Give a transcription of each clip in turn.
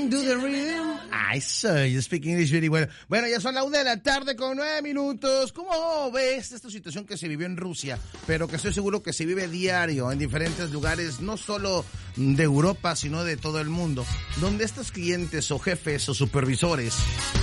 Bang to the rhythm. I say, you speak English very well. Bueno, ya son las 1:09 con 9 minutos. ¿Cómo ves esta situación que se vivió en Rusia? Pero que estoy seguro que se vive diario en diferentes lugares, no solo de Europa, sino de todo el mundo, donde estos clientes o jefes o supervisores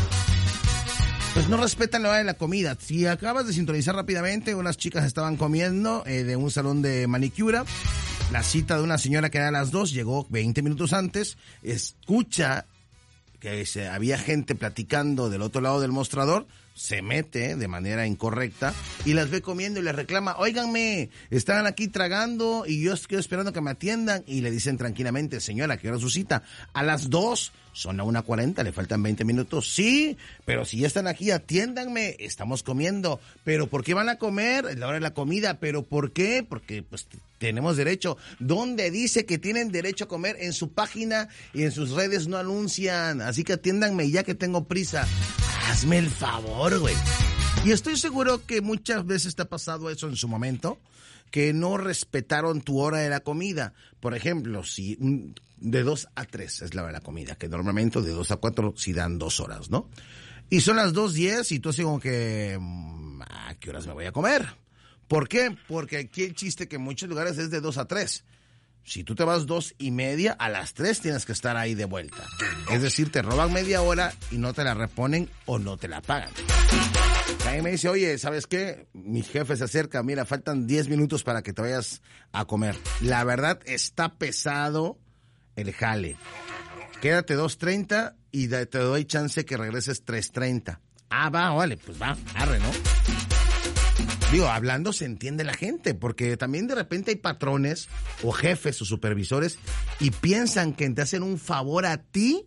pues no respetan la hora de la comida. Si acabas de sintonizar rápidamente, unas chicas estaban comiendo de un salón de manicura. La cita de una señora que era a las 2, llegó 20 minutos antes, escucha que había gente platicando del otro lado del mostrador, se mete de manera incorrecta y las ve comiendo y les reclama, óiganme, están aquí tragando y yo estoy esperando que me atiendan, y le dicen tranquilamente, señora, ¿qué hora es su cita? A las 2, son a 1:40, le faltan 20 minutos, sí, pero si ya están aquí, atiéndanme, estamos comiendo, pero ¿por qué van a comer? Es la hora de la comida, pero ¿por qué? Porque pues tenemos derecho. ¿Dónde dice que tienen derecho a comer? En su página y en sus redes no anuncian, así que atiéndanme ya que tengo prisa. Hazme el favor, güey. Y estoy seguro que muchas veces te ha pasado eso en su momento, que no respetaron tu hora de la comida. Por ejemplo, si de 2 a 3 es la hora de la comida, que normalmente de 2 a 4 sí dan 2 horas, ¿no? Y son las 2:10 y tú así como que, ¿a qué horas me voy a comer? ¿Por qué? Porque aquí el chiste que en muchos lugares es de 2 a 3. Si tú te vas 2:30, a las 3 tienes que estar ahí de vuelta. Es decir, te roban media hora y no te la reponen o no te la pagan. Ahí me dice, oye, ¿sabes qué? Mi jefe se acerca, mira, faltan 10 minutos para que te vayas a comer. La verdad, está pesado el jale. Quédate 2:30 y te doy chance que regreses 3:30. Ah, va, vale, pues va, arre, ¿no? Digo, hablando se entiende la gente, porque también de repente hay patrones o jefes o supervisores y piensan que te hacen un favor a ti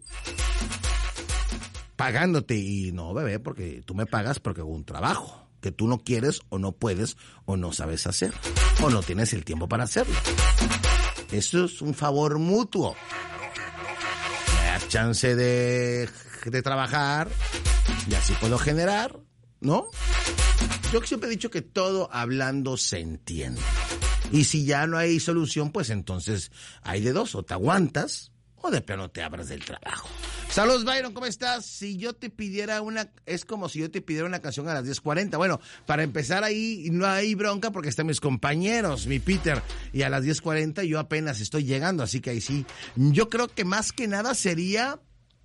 pagándote. Y no, bebé, porque tú me pagas porque hago un trabajo que tú no quieres o no puedes o no sabes hacer o no tienes el tiempo para hacerlo. Eso es un favor mutuo. Me das chance de trabajar y así puedo generar, ¿no? Yo siempre he dicho que todo hablando se entiende. Y si ya no hay solución, pues entonces hay de dos, o te aguantas o de plano te abras del trabajo. Saludos, Byron, ¿cómo estás? Si yo te pidiera es como si yo te pidiera una canción a las 10:40. Bueno, para empezar ahí no hay bronca porque están mis compañeros, mi Peter, y a las 10:40 yo apenas estoy llegando, así que ahí sí. Yo creo que más que nada sería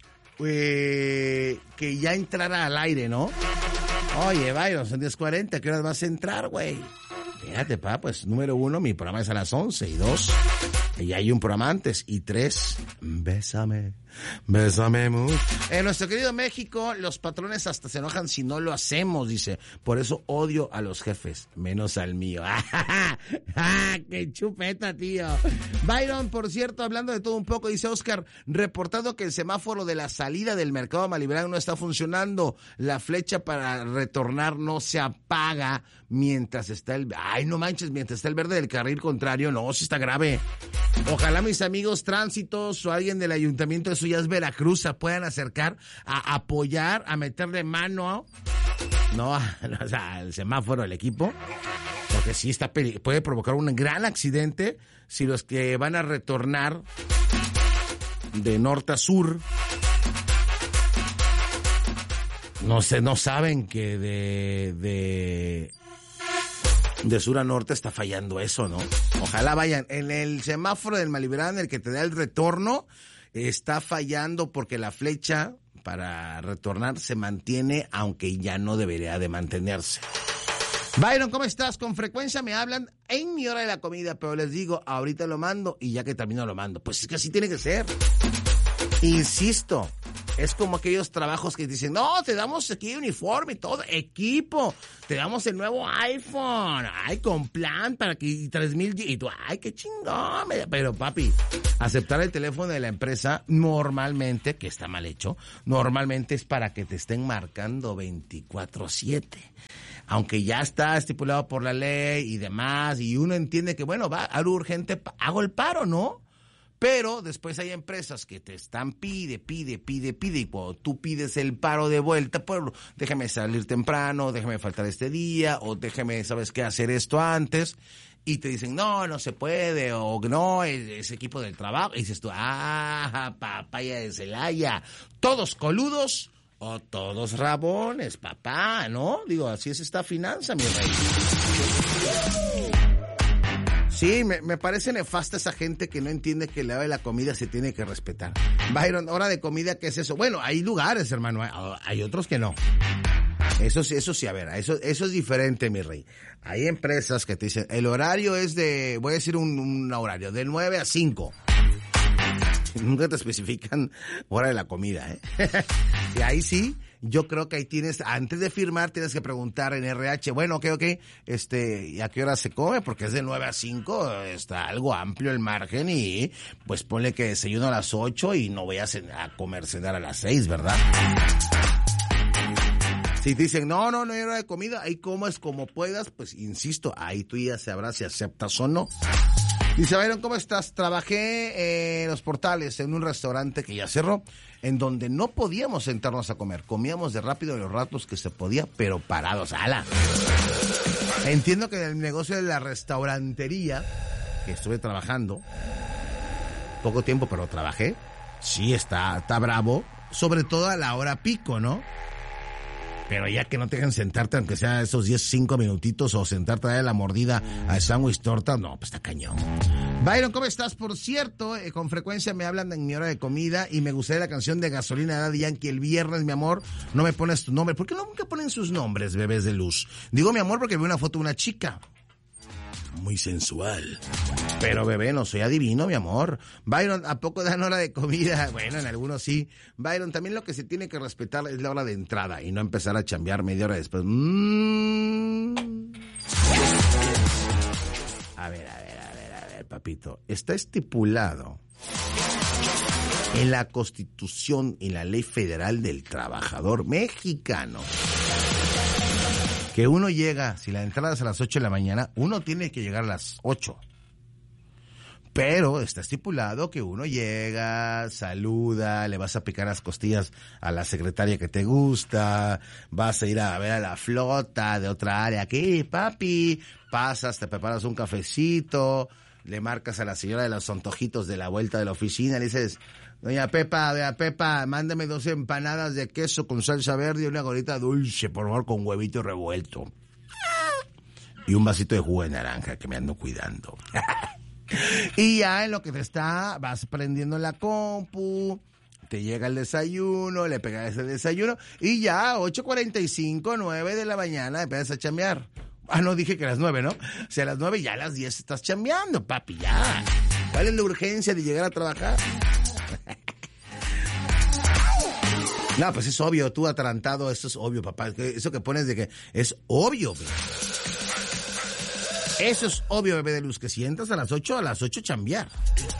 que ya entrara al aire, ¿no? Oye, Byron, son 10:40, ¿qué horas vas a entrar, güey? Fíjate, pues, número 1, mi programa es a las 11, y 2, y hay un programa antes, y 3, bésame mucho. En nuestro querido México, los patrones hasta se enojan si no lo hacemos, dice. Por eso odio a los jefes, menos al mío. ¡Qué chupeta, tío! Byron, por cierto, hablando de todo un poco, dice Oscar, reportado que el semáforo de la salida del mercado Malibran no está funcionando. La flecha para retornar no se apaga mientras está mientras está el verde del carril contrario. No, sí está grave. Ojalá mis amigos tránsitos o alguien del ayuntamiento, eso ya es Veracruz, se puedan acercar a apoyar, a meterle mano, al semáforo, al equipo, porque sí puede provocar un gran accidente si los que van a retornar de norte a sur no saben que de sur a norte está fallando eso, ¿no? Ojalá vayan. En el semáforo del Malibran, el que te da el retorno, está fallando porque la flecha para retornar se mantiene, aunque ya no debería de mantenerse. Byron, ¿cómo estás? Con frecuencia me hablan en mi hora de la comida, pero les digo, ahorita lo mando y ya que termino lo mando. Pues es que así tiene que ser. Insisto, es como aquellos trabajos que dicen, no, te damos aquí uniforme y todo, equipo, te damos el nuevo iPhone, con plan para que 3,000, y tú, qué chingón, pero papi, aceptar el teléfono de la empresa normalmente, que está mal hecho, normalmente es para que te estén marcando 24/7. Aunque ya está estipulado por la ley y demás, y uno entiende que, bueno, va, algo urgente, hago el paro, ¿no? Pero después hay empresas que te están pide, y cuando tú pides el paro de vuelta, pues déjame salir temprano, déjame faltar este día, o déjame, ¿sabes qué?, hacer esto antes, y te dicen, no se puede, o no, es equipo del trabajo. Y dices tú, papaya de Celaya, todos coludos o todos rabones, papá, ¿no? Digo, así es esta finanza, mi rey. Sí, me parece nefasta esa gente que no entiende que la hora de la comida se tiene que respetar. Byron, hora de comida, ¿qué es eso? Bueno, hay lugares, hermano, hay otros que no. Eso sí, a ver, eso es diferente, mi rey. Hay empresas que te dicen, el horario es voy a decir un horario, de 9 a 5. Nunca te especifican hora de la comida, ¿eh? Y ahí sí, yo creo que ahí antes de firmar, tienes que preguntar en RH, bueno, ok, ¿y a qué hora se come? Porque es de 9 a 5, está algo amplio el margen y pues ponle que desayuno a las 8 y no vayas a comer cenar a las 6, ¿verdad? Si te dicen, no hay hora de comida, ahí comes como puedas, pues insisto, ahí tú ya sabrás si aceptas o no. Dice, Byron, ¿cómo estás? Trabajé en Los Portales, en un restaurante que ya cerró, en donde no podíamos sentarnos a comer. Comíamos de rápido en los ratos que se podía, pero parados. ¡Hala! Entiendo que en el negocio de la restaurantería, que estuve trabajando, poco tiempo, pero trabajé, sí está bravo, sobre todo a la hora pico, ¿no? Pero ya que no te dejan sentarte, aunque sea esos 5 minutitos, o sentarte a darle la mordida al sándwich torta, no, pues está cañón. Byron, ¿cómo estás? Por cierto, con frecuencia me hablan en mi hora de comida y me gustaría la canción de Gasolina de Daddy Yankee, el viernes, mi amor, no me pones tu nombre. ¿Por qué nunca ponen sus nombres, bebés de luz? Digo, mi amor, porque vi una foto de una chica muy sensual. Pero bebé, no soy adivino, mi amor. Byron, ¿a poco dan hora de comida? Bueno, en algunos sí. Byron, también lo que se tiene que respetar es la hora de entrada y no empezar a chambear media hora después. A ver, papito. Está estipulado en la Constitución y la Ley Federal del Trabajador Mexicano que uno llega, si la entrada es a las 8 de la mañana, uno tiene que llegar a las 8. Pero está estipulado que uno llega, saluda, le vas a picar las costillas a la secretaria que te gusta, vas a ir a ver a la flota de otra área. ¿Qué, papi? Pasas, te preparas un cafecito, le marcas a la señora de los antojitos de la vuelta de la oficina, le dices, doña Pepa, mándame 2 empanadas de queso con salsa verde y una gorrita dulce, por favor, con huevito revuelto. Y un vasito de jugo de naranja, que me ando cuidando. Y ya en lo que vas prendiendo la compu, te llega el desayuno, le pegas el desayuno, y ya 8:45, 9 de la mañana empiezas a chambear. No, dije que a las 9, ¿no? O sea, a las 9 ya a las 10 estás chambeando, papi, ya. ¿Cuál es la urgencia de llegar a trabajar? No, pues es obvio, tú atarantado, esto es obvio, papá. Eso que pones de que es obvio, bro. Eso es obvio, bebé de luz, que si entras a las 8 chambear.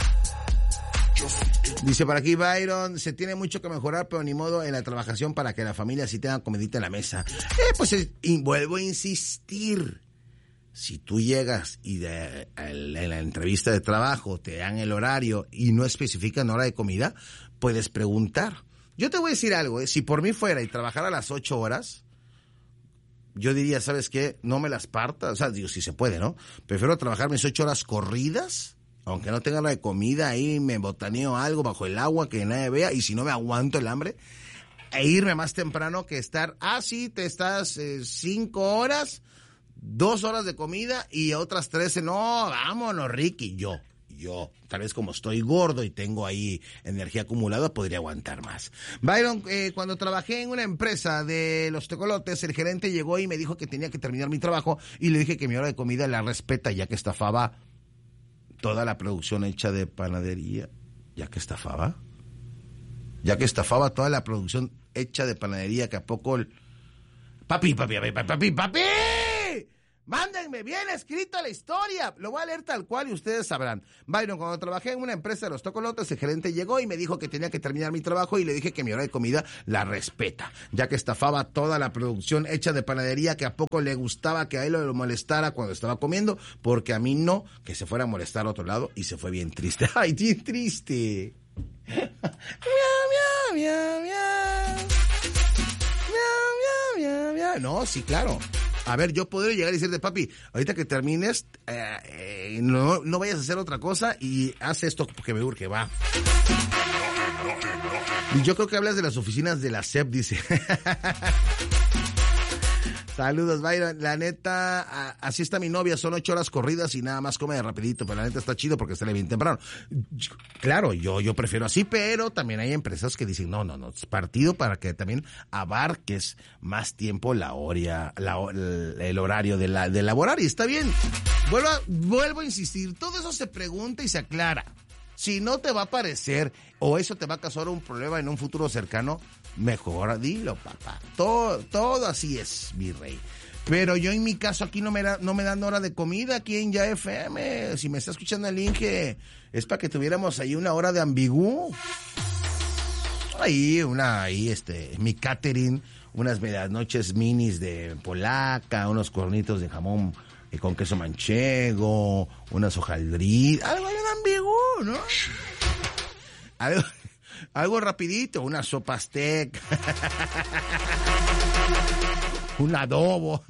Dice por aquí Byron, se tiene mucho que mejorar, pero ni modo en la trabajación para que la familia sí tenga comidita en la mesa. Vuelvo a insistir. Si tú llegas y en la entrevista de trabajo te dan el horario y no especifican hora de comida, puedes preguntar. Yo te voy a decir algo, si por mí fuera y trabajara a las 8 horas, yo diría, ¿sabes qué? No me las parta, o sea, digo, si se puede, ¿no? Prefiero trabajar mis 8 horas corridas, aunque no tenga hora de comida, ahí me botaneo algo bajo el agua que nadie vea, y si no me aguanto el hambre, e irme más temprano que estar, sí, te estás 5 horas, 2 horas de comida y otras 13, no, vámonos, Ricky. Yo, tal vez como estoy gordo y tengo ahí energía acumulada, podría aguantar más. Byron, cuando trabajé en una empresa de los tecolotes, el gerente llegó y me dijo que tenía que terminar mi trabajo y le dije que mi hora de comida la respeta, ya que estafaba toda la producción hecha de panadería. ¿Ya que estafaba toda la producción hecha de panadería, que a poco... Papi, mándenme bien escrita la historia. Lo voy a leer tal cual y ustedes sabrán. Byron, cuando trabajé en una empresa de los tocolotes, el gerente llegó y me dijo que tenía que terminar mi trabajo y le dije que mi hora de comida la respeta, ya que estafaba toda la producción hecha de panadería, que a poco le gustaba que a él lo molestara cuando estaba comiendo, porque a mí no, que se fuera a molestar a otro lado, y se fue bien triste. ¡Ay, bien triste! Miau, miau, miau, miau. Miau, miau, miau, miau. No, sí, claro. A ver, yo podría llegar y decirte, papi, ahorita que termines, no vayas a hacer otra cosa y haz esto porque me urge, va. Y yo creo que hablas de las oficinas de la SEP, dice. Saludos, Byron. La neta, así está mi novia, son 8 horas corridas y nada más come de rapidito, pero la neta está chido porque sale bien temprano. Claro, yo prefiero así, pero también hay empresas que dicen, no, es partido para que también abarques más tiempo el horario de laborar, y está bien. Vuelvo a insistir, todo eso se pregunta y se aclara. Si no te va a parecer o eso te va a causar un problema en un futuro cercano, mejor dilo, papá. Todo así es, mi rey. Pero yo en mi caso aquí no me dan hora de comida aquí en Ya FM. Si me está escuchando el link, es para que tuviéramos ahí una hora de ambigú. Mi catering, unas medianoches minis de polaca, unos cornitos de jamón con queso manchego, unas hojaldritas, algo de ambigú, ¿no? Algo rapidito, una sopa azteca, un adobo.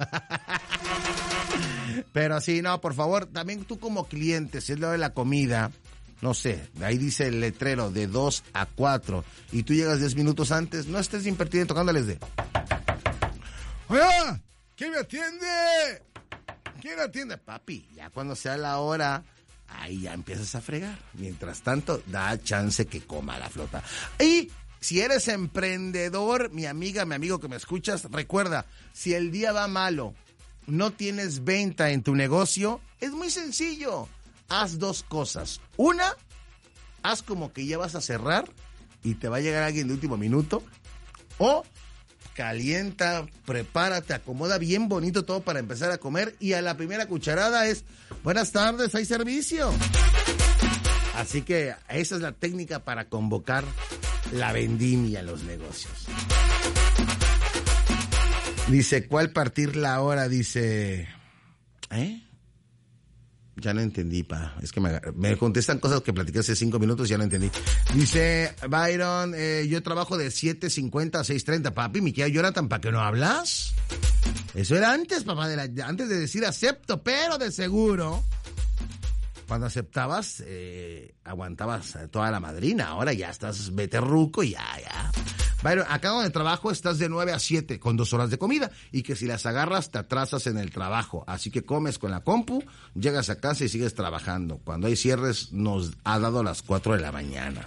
Pero sí, no, por favor, también tú como cliente, si es lo de la comida, no sé, ahí dice el letrero de 2 a 4 y tú llegas 10 minutos antes, no estés impertinente tocándoles de... ¡Oiga! ¿Quién me atiende? ¿Quién atiende? Papi, ya cuando sea la hora, ahí ya empiezas a fregar. Mientras tanto, da chance que coma la flota. Y si eres emprendedor, mi amiga, mi amigo que me escuchas, recuerda, si el día va malo, no tienes venta en tu negocio, es muy sencillo. Haz 2 cosas. Una, haz como que ya vas a cerrar y te va a llegar alguien de último minuto. O calienta, prepárate, acomoda bien bonito todo para empezar a comer y a la primera cucharada es, buenas tardes, hay servicio. Así que esa es la técnica para convocar la vendimia en los negocios. Dice, ¿cuál partir la hora? Dice, ya no entendí, pa. Es que me contestan cosas que platiqué hace 5 minutos y ya no entendí. Dice Byron, yo trabajo de 7:50 a 6:30. Papi, mi querida Jonathan, ¿para qué no hablas? Eso era antes, papá, antes de decir acepto, pero de seguro, cuando aceptabas, aguantabas toda la madrina. Ahora ya estás beterruco y ya. Byron, acá donde trabajo estás de 9 a 7 con 2 horas de comida y que si las agarras te atrasas en el trabajo. Así que comes con la compu, llegas a casa y sigues trabajando. Cuando hay cierres nos ha dado las 4 de la mañana.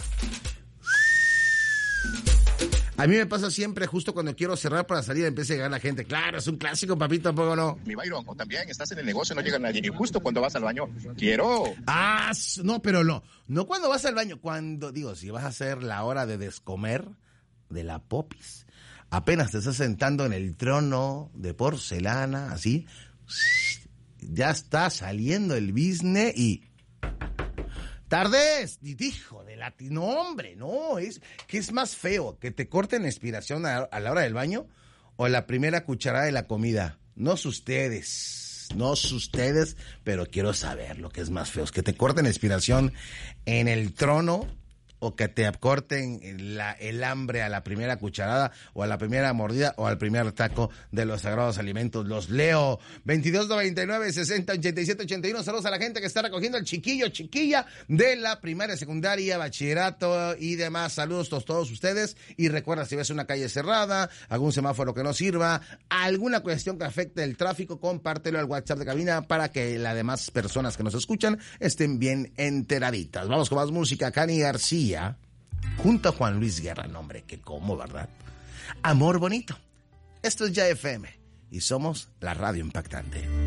A mí me pasa siempre, justo cuando quiero cerrar para salir, empieza a llegar la gente. Claro, es un clásico, papito, ¿tampoco no? Mi Byron, o también estás en el negocio, no llega nadie. Y justo cuando vas al baño, quiero. No, pero no cuando vas al baño. Si vas a hacer la hora de descomer de la popis, apenas te estás sentando en el trono de porcelana, así, ya está saliendo el business y... ¡Tardes! Hijo de latino, hombre, no, ¿qué es más feo? ¿Que te corten la inspiración a la hora del baño o la primera cucharada de la comida? No sé ustedes, pero quiero saber lo que es más feo. ¿Es que te corten la inspiración en el trono o que te corten el hambre a la primera cucharada o a la primera mordida o al primer taco de los sagrados alimentos? Los leo. 2299-608781. Saludos a la gente que está recogiendo el chiquilla de la primaria, secundaria, bachillerato y demás. Saludos a todos ustedes. Y recuerda, si ves una calle cerrada, algún semáforo que no sirva, alguna cuestión que afecte el tráfico, compártelo al WhatsApp de cabina para que las demás personas que nos escuchan estén bien enteraditas. Vamos con más música. Cani García junto a Juan Luis Guerra, nombre que como, ¿verdad? Amor bonito. Esto es Ya FM y somos la radio impactante.